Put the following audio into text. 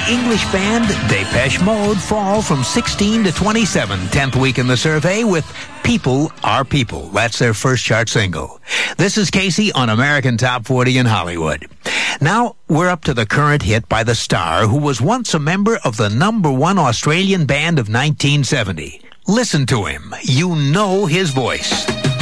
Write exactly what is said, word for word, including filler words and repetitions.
English band Depeche Mode fall from sixteen to twenty-seven, tenth week in the survey with People Are People. That's their first chart single. This is Casey on American Top forty in Hollywood. Now, we're up to the current hit by the star who was once a member of the number one Australian band of nineteen seventy. Listen to him. You know his voice.